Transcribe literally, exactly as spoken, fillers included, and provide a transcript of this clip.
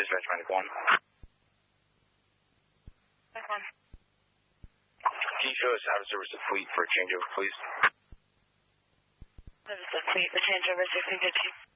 Dispatch Medic one. Medic one. Can you show us how to service the fleet for a changeover, please? Service the fleet for changeover sixteen fifteen.